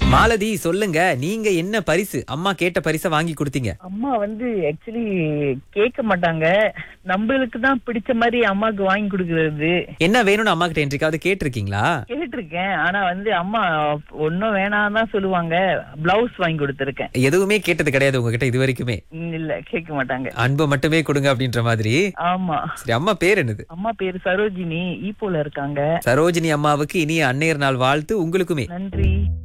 மாலதி, சொல்லுங்க. நீங்க என்ன பரிசு, அம்மா கேட்ட பரிசை வாங்கி கொடுத்தீங்க? அம்மா ஆக்சுவலி கேட்க மாட்டாங்க. நம்மளுக்கு தான் பிடிச்ச மாதிரி அம்மாக்கு வாங்கி கொடுக்கறது. என்ன வேணும்னு அம்மா கிட்ட என்றைக்காவது கேட்டிருக்கீங்களா? கேட்டிருக்கேன். ஆனா அம்மா ஒன்னும் வேணாம் தான் சொல்லுவாங்க. பிளவுஸ் வாங்கி கொடுத்திருக்கேன். எதுவுமே கேட்டது கிடையாது உங்ககிட்ட இது வரைக்குமே? இல்ல, கேட்க மாட்டாங்க. அன்பு மட்டுமே கொடுங்க அப்படின்ற மாதிரி. ஆமா. சரி, அம்மா பேர் என்னது? அம்மா பேரு சரோஜினி, ஈப்போல இருக்காங்க. சரோஜினி அம்மாவுக்கு இனிய அன்னையர் நாள் வாழ்த்து. உங்களுக்குமே நன்றி.